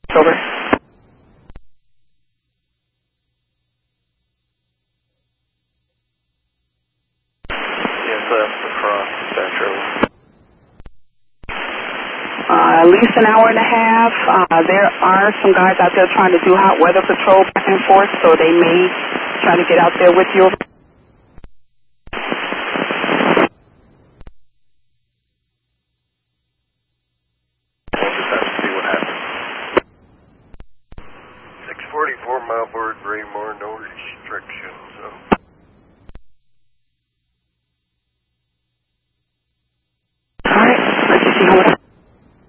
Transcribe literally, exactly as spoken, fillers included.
Over. Yes, uh, across Central. Uh, at least an hour and a half. Uh, there are some guys out there trying to do hot weather patrol back and forth, so they may try to get out there with you. We'll just have to see what happens. six forty-four Marburg, Raymore, no restrictions.